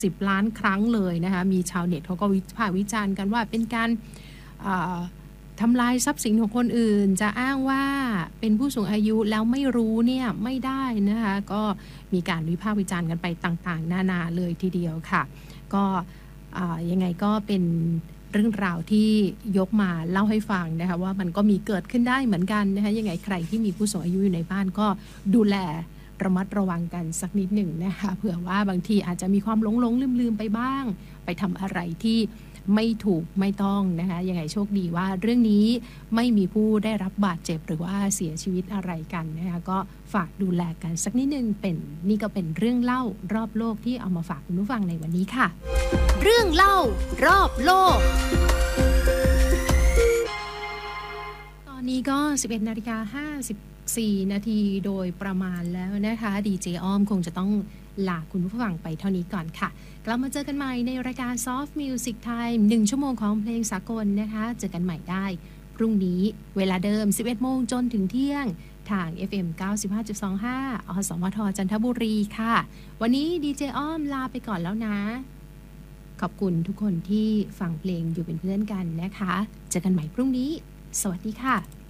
10 ล้านครั้งเลยนะคะมีชาวเน็ตเขาก็วิพากษ์วิจารณ์กันว่าเป็นการทำลายทรัพย์สินของคนอื่นจะอ้างว่าเป็นผู้สูงอายุแล้วไม่รู้เนี่ยไม่ได้นะคะก็มีการวิพากษ์วิจารณ์กันไปต่างๆนานาเลยทีเดียวค่ะก็ยังไงก็เป็นเรื่องราวที่ยกมาเล่าให้ฟังนะคะว่ามันก็มีเกิดขึ้นได้เหมือนกันนะคะยังไงใครที่มีผู้สูงอายุอยู่ในบ้านก็ดูแลระมัดระวังกันสักนิดหนึ่งนะคะเผื่อว่าบางทีอาจจะมีความหลงลืมไปบ้างไปทำอะไรที่ไม่ถูกไม่ต้องนะคะยังไงโชคดีว่าเรื่องนี้ไม่มีผู้ได้รับบาดเจ็บหรือว่าเสียชีวิตอะไรกันนะคะก็ฝากดูแลกันสักนิดนึงนี่ก็เป็นเรื่องเล่ารอบโลกที่เอามาฝากคุณผู้ฟังในวันนี้ค่ะเรื่องเล่ารอบโลกตอนนี้ก็ 11:54 นาทีโดยประมาณแล้วนะคะดีเจอ้อมคงจะต้องลาคุณผู้ฟังไปเท่านี้ก่อนค่ะกลับมาเจอกันใหม่ในรายการ Soft Music Time 1 ชั่วโมงของเพลงสากลนะคะเจอกันใหม่ได้พรุ่งนี้เวลาเดิม 11 โมงจนถึงเที่ยงทาง FM 95.25 อสมทจันทบุรีค่ะวันนี้ดีเจอ้อมลาไปก่อนแล้วนะขอบคุณทุกคนที่ฟังเพลงอยู่เป็นเพื่อนกันนะคะเจอกันใหม่พรุ่งนี้สวัสดีค่ะ